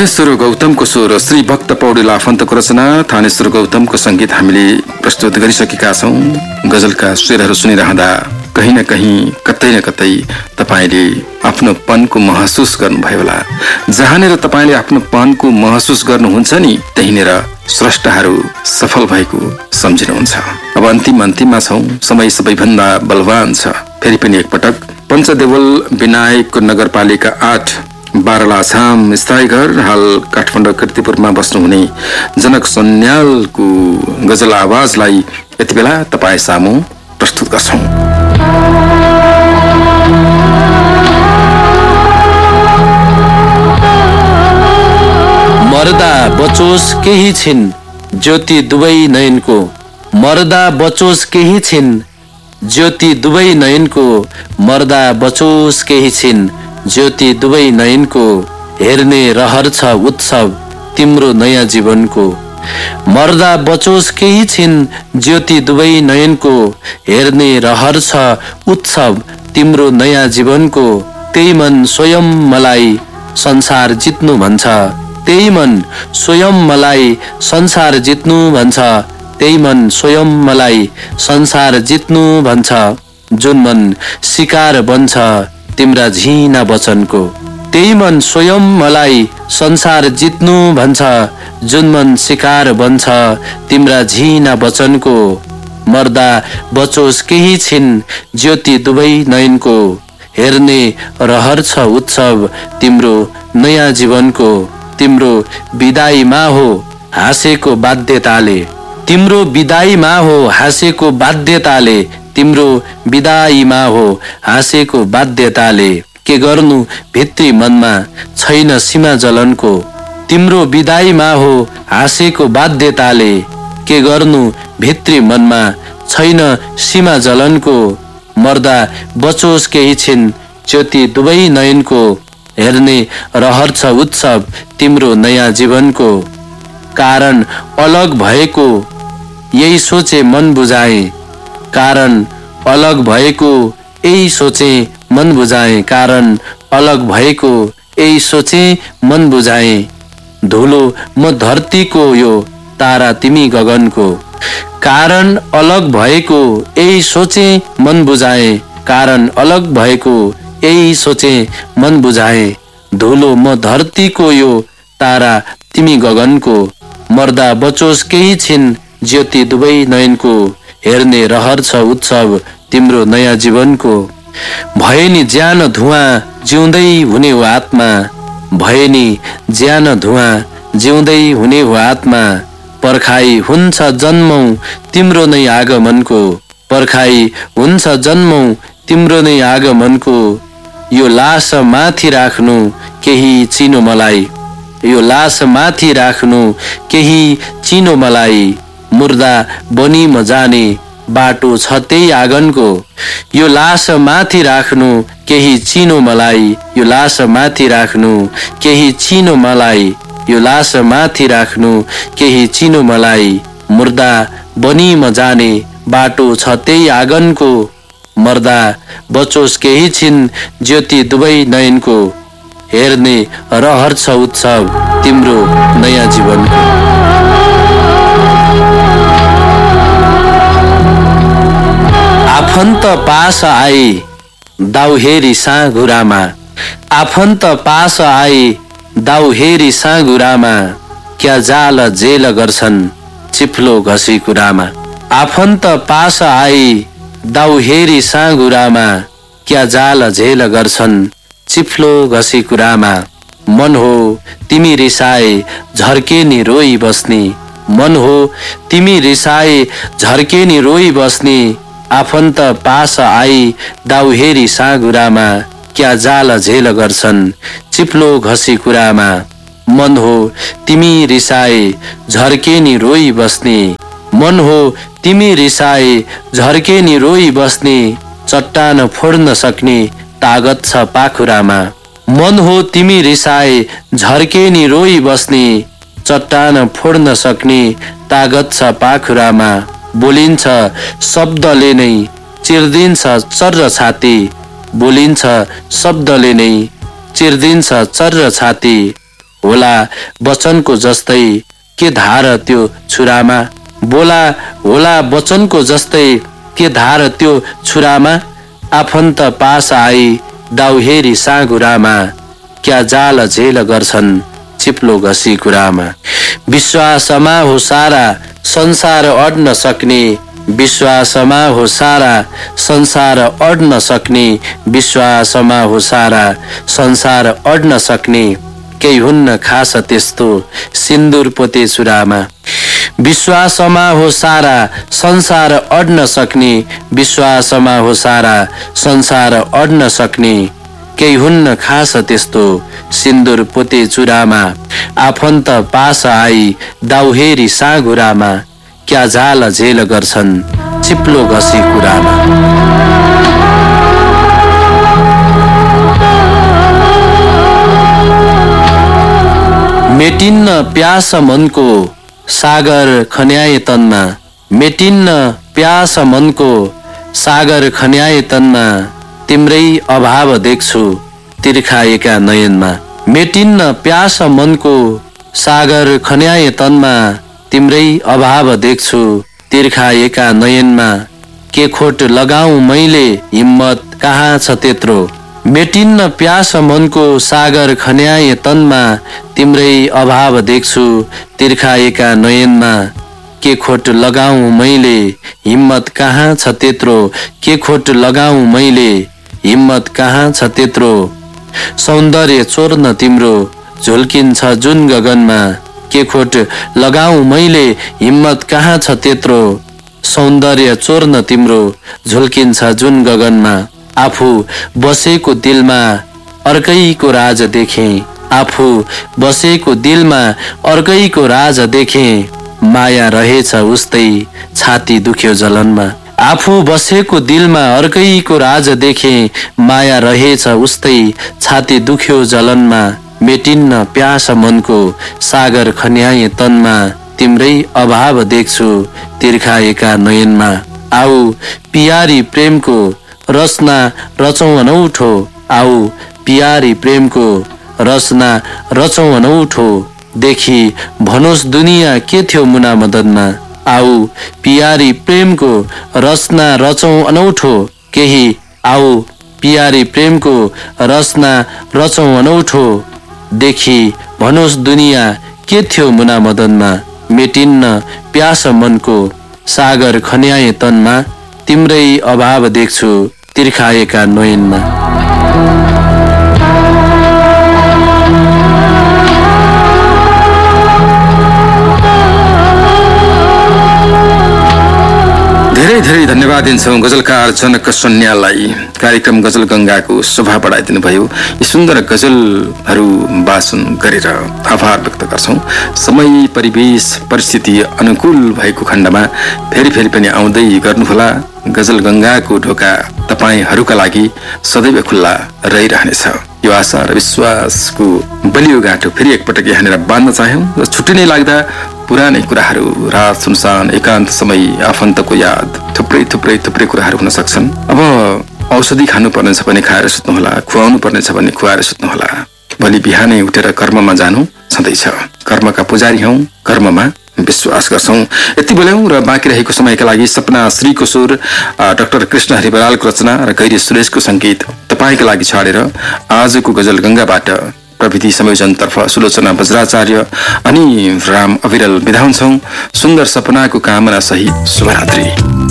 थानेश्वर गौतमको स्वर, श्री भक्त पौडेल आफन्तको रचना, थानेश्वर गौतमको संगीत हामीले प्रस्तुत गरिसकेका छौं। गजलका स्वरहरू सुनिरहँदा कहीं न कहीं, कतै न कतै तपाईले आफ्नोपनको महसुस गर्नुभयो होला। जहाँनेर तपाईले आफ्नोपनको महसुस गर्नुहुन्छ नि, त्यहीँनेर स्रष्टाहरू सफल भएको सम्झिनुहुन्छ। अब अन्तिममा छौं। समय सबैभन्दा बलवान छ। फेरि पनि एकपटक पञ्चदेवल विनायक नगरपालिका 8 बारलाछाम स्थायी घर, हाल काठमाडौँ कीर्तिपुरमा बस्नुहुने जनक सन्यालको गजल आवाजलाई यति बेला तपाईँ सामु प्रस्तुत गर्छौं। मर्दा बचोस केही छिन् ज्योति दुवै नयनको, मर्दा बचोस केही छिन् ज्योति दुवै नयनको, मर्दा बचोस केही छिन् ज्योति दुवै नयनको, हेर्ने रहर छ उत्सव तिम्रो नयाँ जीवनको। मर्दा बचोस केही छिन् ज्योति दुवै नयनको, हेर्ने रहर छ उत्सव तिम्रो नयाँ जीवनको। त्यही मन स्वयं मलाई संसार जित्नु भन्छ, त्यही मन स्वयं मलाई संसार जित्नु भन्छ, त्यही मन स्वयं मलाई संसार जित्नु भन्छ। जुन मन शिकार बन्छ तिम्रा झिना वचनको, त्यही मन स्वयं मलाई संसार जित्नु भन्छ। जुन मन शिकार बन्छ तिम्रा झिना वचनको, मर्दा बचोस केही छिन् ज्योति दुवै नयनको, हेर्ने रहर छ उत्सव तिम्रो नयाँ जीवनको। तिम्रो विदाईमा हो हाँसेको बाध्यताले, तिम्रो विदाईमा हो हाँसेको बाध्यताले, तिम्रो विदाईमा हो हाँसेको बाध्यताले। के गर्नु भित्री मनमा छैन सीमा जलनको, तिम्रो विदाईमा हो हाँसेको बाध्यताले। के गर्नु भित्री मनमा छैन सीमा जलनको, मर्दा बचोस केही छिन् ज्योति दुवै नयनको, हेर्ने रहर छ उत्सव तिम्रो नयाँ जीवनको। कारण अलग भएको यही सोचे मन बुझाए, कारण अलग भएको यही सोचे मन बुझाए, कारण अलग भएको यही सोचे मन बुझाए। धुलो म धरतीको यो तारा तिमी गगनको, कारण अलग भएको यही सोचे मन बुझाए, कारण अलग भएको यही सोचे मन बुझाए। धुलो म धरतीको यो तारा तिमी गगनको, मर्दा बचोस केही छिन् ज्योति दुवै नयनको, हेर्ने रहर छ उत्सव तिम्रो नयाँ जीवनको। भए नि ज्यान धुवाँ जिउँदै हुने हो आत्मा, भए नि ज्यान धुवाँ जिउँदै हुने हो आत्मा। पर्खाई हुन्छ जन्मौं तिम्रो नै आगमनको, पर्खाई हुन्छ जन्मौं तिम्रो नै आगमनको। यो लास माथि राख्नु केही चिनो मलाई, यो लास माथि राख्नु केही चिनो मलाई। मुर्दा बनी म जाने बाटो छ त्यही आँगनको, यो लास माथि राख्नु केही चिनो मलाई, यो लास माथि राख्नु केही चिनो मलाई, यो लास माथि राख्नु केही चिनो मलाई। मुर्दा बनी म जाने बाटो छ त्यही आँगनको, मर्दा बचोस केही छिन् ज्योति दुवै नयनको, हेर्ने रहर छ उत्सव तिम्रो नयाँ जीवनको। आफन्त पास आए दाउ हेरी साँघुरामा, आफन्त पास आए दाउ हेरी साँघुरामा। क्या जाल जेल गर्छन् चिप्लो घसी कुरामा, आफन्त पास आए दाउ हेरी साँघुरामा। क्या जाल झेल गर्छन् चिप्लो घसी कुरामा। मन हो तिमी रिसाए झर्के नि रोई बस्ने, मन हो तिमी रिसाए झर्के नि रोई बस्ने। आफन्त पास आई दाउ हेरी साँघुरामा। क्या जाल झेल गर्छन् चिप्लो घसी कुरामा। मन हो तिमी रिसाए झर्के नि रोई बस्ने, मन हो तिमी रिसाए झर्के नि रोई बस्ने। चट्टान फोड्न सक्ने तागत छ पाखुरामा, मन हो तिमी रिसाए झर्के नि रोई बस्ने। चट्टान फोड्न सक्ने तागत छ पाखुरामा। बोलिन्छ शब्दले नै चिर्दिन्छ चर्र छाती, बोलिन्छ शब्दले नै चिर्दिन्छ चर्र छाती। होला वचनको जस्तै के धार त्यो छुरामा, बोला होला वचनको जस्तै के धार त्यो छुरामा, आफन्त पास आई दाउहेरी साँघुरामा, क्या जाल झेल गर्छन् चिप्लो घसी कुरामा। विश्वासमा हो सारा संसार अड्न सक्ने, विश्वासमा हो सारा संसार अड्न सक्ने, विश्वासमा हो सारा संसार अड्न सक्ने, केही हुन्न खास त्यस्तो सिन्दुर पोते चुरामा। विश्वासमा हो सारा संसार अड्न सक्ने, विश्वासमा हो सारा संसार अड्न सक्ने, केही हुन्न खास त्यस्तो सिन्दुर पोते चुरामा, आफन्त पास आई दाउहेरी साँघुरामा, क्या झाल झेल गर्छन् चिप्लो घसी कुरामा। मेटिन्न प्यास मनको सागर खन्याए तनमा, मेटिन्न प्यास मनको सागर खन्याए तनमा, तिम्रै अभाव देख्छु तिर्खाएका नयनमा। मेटिन्न प्यास मनको सागर खन्याए तनमा, तिम्रै अभाव देख्छु तिर्खाएका नयनमा, के खोट लगाऊ मैले हिम्मत कहाँ छ त्यत्रो। मेटिन्न प्यास मनको सागर खन्याए तनमा, तिम्रै अभाव देख्छु तिर्खाएका नयनमा, के खोट लगाऊ मैले हिम्मत कहाँ छ त्यत्रो, के खोट लगाऊ मैले हिम्मत कहाँ छ त्यत्रो। सौन्दर्य चोर्न तिम्रो झुल्किन्छ जुन गगनमा, के खोट लगाऊ मैले हिम्मत कहाँ छ त्यत्रो। सौन्दर्य चोर्न तिम्रो झुल्किन्छ जुन गगनमा, आफू बसेको दिलमा अर्कैको राज देखे, आफू बसेको दिलमा अर्कैको राज देखे, माया रहेछ उस्तै छाती दुख्यो जलनमा। आफू बसेको दिलमा अर्कैको राज देखे, माया रहेछ उस्तै छाती दुख्यो जलनमा। मेटिन्न प्यास मनको सागर खन्याए तनमा, तिम्रै अभाव देख्छु तिर्खाएका नयनमा। आऊ पियारी प्रेमको रचना रचौँ अनौठो, आऊ पियारी प्रेमको रचना रचौँ अनौठो, देखि भनोस् दुनियाँ के थियो मुना मदनमा। आऊ पियारी प्रेमको रचना रचौँ अनौठो, केही आऊ पियारी प्रेमको रचना रचौँ अनौठो, देखि भनोस् दुनियाँ के थियो मुना मदनमा। मेटिन्न प्यास मनको सागर खन्याए तनमा, तिम्रै अभाव देख्छु तिर्खाएका नयनमा। धेरै धेरै धन्यवाद दिन्छौँ गजलकार जनक सन्याललाई। कार्यक्रम गजल गङ्गाको शोभा बढाइदिनु भयो। यी सुन्दर गजलहरू वाचन गरेर आभार व्यक्त गर्छौँ। समय परिवेश परिस्थिति अनुकूल भएको खण्डमा फेरि फेरि पनि आउँदै गर्नुहोला। गजल गङ्गाको ढोका तपाईँहरूका लागि सदैव खुल्ला रहिरहनेछ। यो आशा र विश्वासको बलियो गाँठो फेरि एकपटक यहाँनिर बाँध्न चाह्यौँ। र छुट्टी नै लाग्दा पुरानै कुराहरू, रात सुनसान एकान्त समय, आफन्तको याद, थुप्रै थुप्रै थुप्रै कुराहरू हुन सक्छन्। अब औषधि खानु पर्नेछ भने खाएर सुत्नुहोला, खुवाउनु पर्नेछ भने खुवाएर सुत्नुहोला। भोलि बिहानै उठेर कर्ममा जानु छँदैछ। कर्मका पुजारी हौँ, कर्ममा विश्वास गर्छौँ। यति बोल्यौँ र बाँकी रहेको समयका लागि सपना श्रीको स्वर, डाक्टर कृष्ण हरिबरालको रचना र गैरी सुरेशको सङ्गीत तपाईँका लागि छाडेर आजको गजल गङ्गाबाट प्रविधि संयोजनतर्फ सुलोचना बज्राचार्य अनि राम अविरल बिदा हुन्छौँ। सुन्दर सपनाको कामना सहित शुभरात्रि।